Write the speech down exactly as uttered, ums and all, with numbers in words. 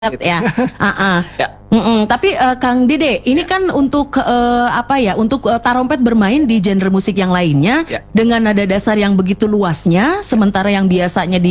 Gitu. Ya, uh-uh. Ya. Mm-mm. Tapi uh, Kang Dede, ini Ya. kan untuk uh, apa ya? Untuk uh, tarompet bermain di genre musik yang lainnya Ya. dengan nada dasar yang begitu luasnya, sementara yang biasanya di